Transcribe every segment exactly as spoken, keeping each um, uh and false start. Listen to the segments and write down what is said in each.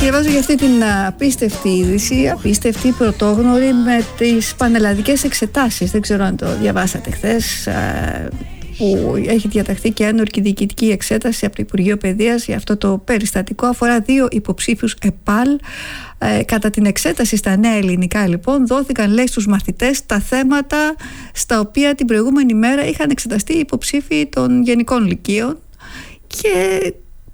Διαβάζω για αυτή την απίστευτη είδηση, απίστευτη πρωτόγνωρη με τις πανελλαδικές εξετάσεις. Δεν ξέρω αν το διαβάσατε χθες, που έχει διαταχθεί και ένορκη διοικητική εξέταση από το Υπουργείο Παιδείας για αυτό το περιστατικό. Αφορά δύο υποψήφιους ΕΠΑΛ. Ε, κατά την εξέταση στα νέα ελληνικά, λοιπόν, δόθηκαν, λέει, στους μαθητές τα θέματα στα οποία την προηγούμενη μέρα είχαν εξεταστεί οι υποψήφοι των γενικών λυκείων και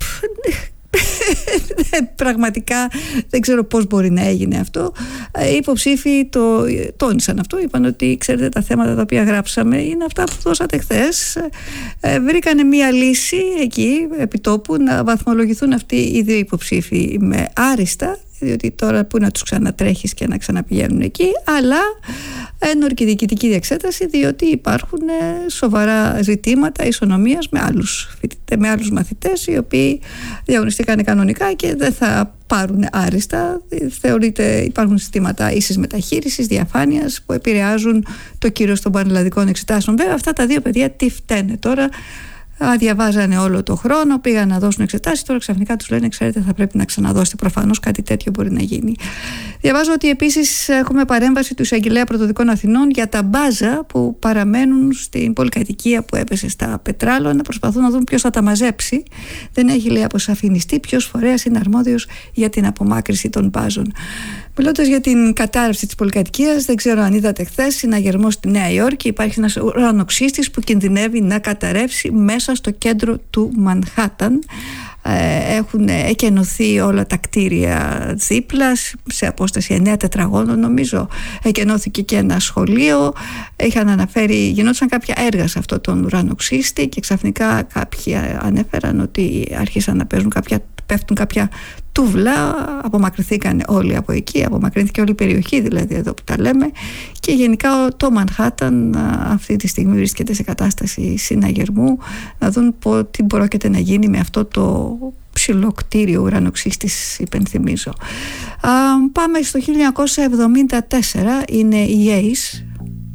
πραγματικά δεν ξέρω πώς μπορεί να έγινε αυτό. Οι υποψήφοι το τόνισαν αυτό, είπαν ότι ξέρετε, τα θέματα τα οποία γράψαμε είναι αυτά που δώσατε χθες. Ε, βρήκανε μία λύση εκεί επί τόπου να βαθμολογηθούν αυτοί οι δύο υποψήφοι με άριστα, διότι τώρα που να τους ξανατρέχεις και να ξαναπηγαίνουν εκεί, αλλά ένορκη διοικητική διεξέταση, διότι υπάρχουν σοβαρά ζητήματα ισονομίας με άλλους, με άλλους μαθητές οι οποίοι διαγωνιστήκαν κανονικά και δεν θα πάρουν άριστα. Θεωρείται υπάρχουν συστήματα ίσης μεταχείρισης, διαφάνειας που επηρεάζουν το κύρος των πανελλαδικών εξετάσεων. Βέβαια, αυτά τα δύο παιδιά τι φταίνε τώρα? Διαβάζανε όλο το χρόνο, πήγαν να δώσουν εξετάσεις, τώρα ξαφνικά τους λένε, ξέρετε, θα πρέπει να ξαναδώσετε. Προφανώς κάτι τέτοιο μπορεί να γίνει. Διαβάζω ότι επίσης έχουμε παρέμβαση του Εισαγγελέα Πρωτοδικών Αθηνών για τα μπάζα που παραμένουν στην πολυκατοικία που έπεσε στα Πετράλο, να προσπαθούν να δουν ποιος θα τα μαζέψει. Δεν έχει, λέει, αποσαφινιστεί ποιος φορέας είναι αρμόδιος για την απομάκρυνση των μπάζων. Μιλώντας για την κατάρρευση της πολυκατοικίας, δεν ξέρω αν είδατε χθες, συναγερμό στη Νέα Υόρκη. Υπάρχει ένας ουρανοξύστης που κινδυνεύει να καταρρεύσει μέσα στο κέντρο του Μανχάταν. Έχουν εκενωθεί όλα τα κτίρια δίπλα σε απόσταση εννέα τετραγώνων, νομίζω. Εκενώθηκε και ένα σχολείο. Είχαν αναφέρει, γινόντουσαν κάποια έργα σε αυτό τον ουρανοξύστη και ξαφνικά κάποιοι ανέφεραν ότι άρχισαν να παίζουν κάποια, πέφτουν κάποια τούβλα, απομακρυνθήκαν όλοι από εκεί, απομακρύνθηκε όλη η περιοχή, δηλαδή εδώ που τα λέμε, και γενικά το Μανχάταν αυτή τη στιγμή βρίσκεται σε κατάσταση συναγερμού, να δουν τι πρόκειται να γίνει με αυτό το ψηλό κτίριο ουρανοξύστης, υπενθυμίζω. Α, πάμε στο χίλια εννιακόσια εβδομήντα τέσσερα, είναι η Ace.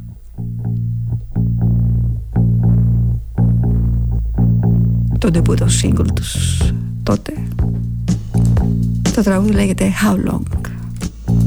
Το ντεμπούτο single τους τότε. Το τραγούδι λέγεται How Long.